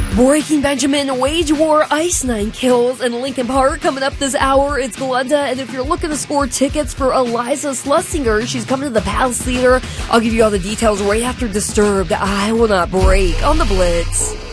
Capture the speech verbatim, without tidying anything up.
Breaking Benjamin, Wage War, Ice Nine Kills, and Linkin Park coming up this hour. It's Glenda, and if you're looking to score tickets for Eliza Schlesinger, she's coming to the Palace Theater. I'll give you all the details right after Disturbed. I Will Not Break on the Blitz.